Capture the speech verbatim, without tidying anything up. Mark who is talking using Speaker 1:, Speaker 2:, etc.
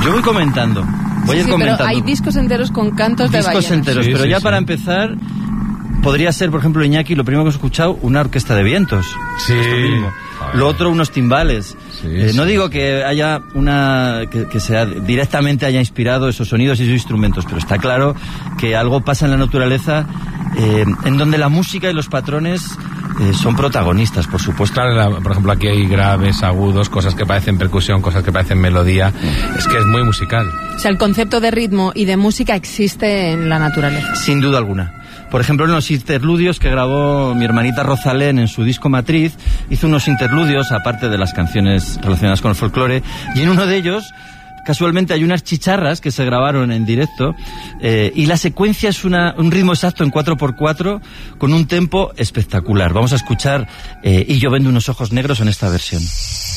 Speaker 1: Yo voy comentando, voy
Speaker 2: sí,
Speaker 1: a ir
Speaker 2: sí,
Speaker 1: comentando.
Speaker 2: Pero hay discos enteros con cantos de ballenas.
Speaker 1: Discos enteros,
Speaker 3: Sí,
Speaker 1: pero
Speaker 3: sí,
Speaker 1: ya
Speaker 3: sí.
Speaker 1: para empezar, podría ser, por ejemplo, Iñaki, lo primero que hemos escuchado, una orquesta de vientos.
Speaker 3: Sí.
Speaker 1: Esto mismo. Lo otro, unos timbales.
Speaker 3: Sí,
Speaker 1: eh,
Speaker 3: sí.
Speaker 1: No digo que haya una que, que sea directamente haya inspirado esos sonidos y esos instrumentos, pero está claro que algo pasa en la naturaleza eh, en donde la música y los patrones eh, son protagonistas, por supuesto.
Speaker 3: Claro, la- por ejemplo, aquí hay graves, agudos, cosas que parecen percusión, cosas que parecen melodía. Es que es muy musical.
Speaker 2: O sea, el concepto de ritmo y de música existe en la naturaleza.
Speaker 1: Sin duda alguna. Por ejemplo, en los interludios que grabó mi hermanita Rosalén en su disco Matriz, hizo unos interludios, aparte de las canciones relacionadas con el folclore, y en uno de ellos, casualmente, hay unas chicharras que se grabaron en directo, eh, y la secuencia es una, un ritmo exacto en cuatro por cuatro, con un tempo espectacular. Vamos a escuchar eh, Y yo vendo unos ojos negros en esta versión.